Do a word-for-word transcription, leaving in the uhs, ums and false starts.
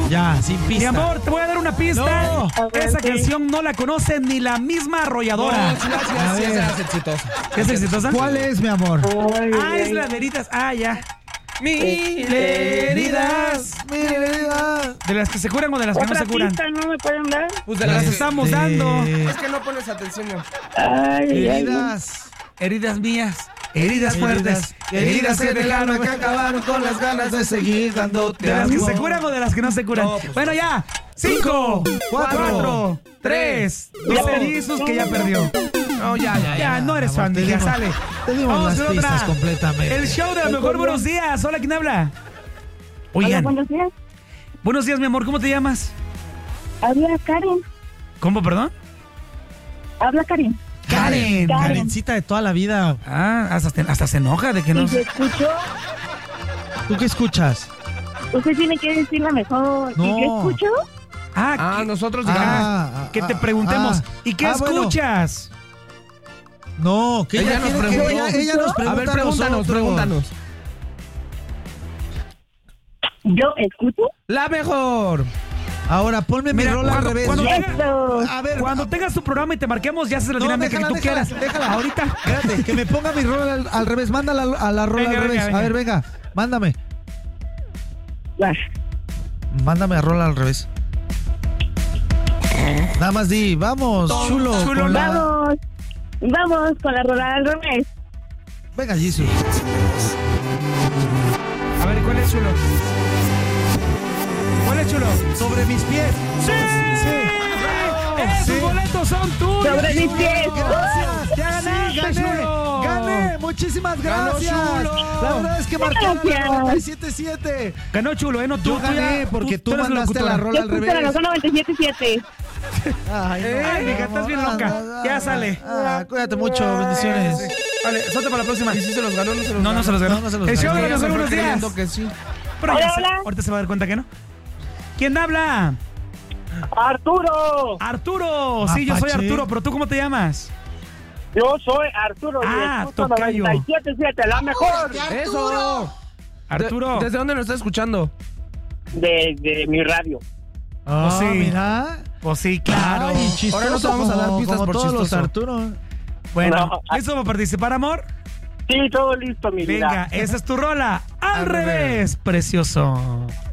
Ya, sin pista. Mi amor, te voy a dar una pista. No. Esa sí. canción no la conoce ni la misma arrolladora. No, sí, sí, sí, A sí, ver. es exitosa. ¿Es exitosa? ¿Cuál es, mi amor? Ay, Ah, es ay. la de heridas. Ah, ya. Mil heridas. Mil heridas. ¿De las que se curan o de las que no ¿Otra se curan? pista no me pueden dar? Pues de Las las estamos Este, dando. Es que no pones atención. ¿No? Ay, ay, ay. Heridas. Heridas mías. Heridas fuertes. Heridas en el alma que acabaron con las ganas de seguir dándote ¿De las que amor. se curan o de las que no se curan? No, pues, Bueno, ya. Cinco, cuatro, cuatro, tres. Ya Dice perdí. Jesus que ya perdió. No, ya, ya, Ya, ya. no eres amor, fan, te ya dimos- sale. te dimos Vamos las con pistas otra. completamente. El show de la mejor. Buenos días. Hola, ¿quién habla? Hola, Oigan, buenos días. buenos días, mi amor. ¿Cómo te llamas? Habla Karen. ¿Cómo, perdón? Habla Karen. Karen. Karen. Karencita de toda la vida. Ah, hasta, te- hasta se enoja de que no. Y se escuchó. ¿Tú qué escuchas? Usted tiene que decir la mejor. No. ¿Y qué escuchó? Ah, Ah, que, nosotros digamos. Ah, que te ah, preguntemos. ah. ¿Y qué Ah, bueno. escuchas? No, que ella, Ella nos quiere que- preguntó. ella, ella nos A pregunta ver, pregúntanos, nosotros. pregúntanos. ¿Yo escucho? La mejor. Ahora ponme mi Mira, rola cuando- al revés. cuando Yo- tenga- Eso. a ver, Cuando tengas tu programa y te marquemos, ya haces la No, dinámica déjala, que tú déjala, quieras. déjala. Ahorita. espérate, que me ponga mi rola al, al revés. Mándala a la rola Venga, al revés. venga, venga. A ver, venga, mándame. Va. Mándame a rola al revés. Nada más di, vamos, chulo. chulo, con la- Vamos. Vamos con la rola al revés. Venga, Jesus. A ver, ¿cuál es chulo? ¿Cuál es chulo? Sobre mis pies. ¡Sí! ¡Esos Sí. boletos son tuyos! Sobre mis pies. Gracias. ¡Ya ganaste, Sí, gané, chulo! gané. Muchísimas Ganó gracias. chulo. La verdad es que marqué Gracias. la noventa y siete punto siete. Ganó chulo, ¿eh? No, tú, Yo tú gané ya- porque tú, eres mandaste locutora. la Yo rola al escucho la revés. razón noventa y siete punto siete. Ay, Ay, mija, estás bien loca. Ya sale. Ah, cuídate mucho, bendiciones. Vale, suelta para la próxima. ¿Y si se los ganó o no se los No, ganó? no se los ganó. No, no se los El show ganó. de los Ella se buenos fue días. creyendo que sí. Pero Hola, ya se- hola. ahorita se va a dar cuenta que no. ¿Quién habla? Arturo, Arturo. Sí, yo soy Apache. Arturo, pero ¿tú cómo te llamas? yo soy Arturo. y Ah, escucho tocayo. noventa y siete punto siete, la mejor ¡Eso! Arturo. ¿De- ¿Desde dónde nos está escuchando? de, de mi radio. Ah, sí. mira. Pues sí, claro. Ay, chistoso, Ahora no te vamos a dar como- pistas como por todos los chistoso. Arturo. Bueno, No. ¿listo para participar, amor? Sí, todo listo, mi vida. Venga, esa es tu rola. Al, Al revés, revés. precioso.